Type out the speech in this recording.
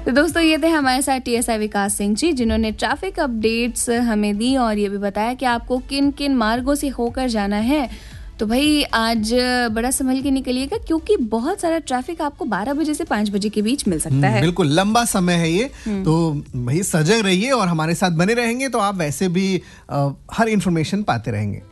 तो दोस्तों ये थे हमारे साथ टीएसआई विकास सिंह जी, जिन्होंने ट्रैफिक अपडेट्स हमें दी और ये भी बताया कि आपको किन किन मार्गों से होकर जाना है। तो भाई आज बड़ा संभल के निकलिएगा, क्योंकि बहुत सारा ट्रैफिक आपको 12 बजे से 5 बजे के बीच मिल सकता है। बिल्कुल लंबा समय है ये, तो भाई सजग रहिए और हमारे साथ बने रहेंगे तो आप वैसे भी हर इंफॉर्मेशन पाते रहेंगे।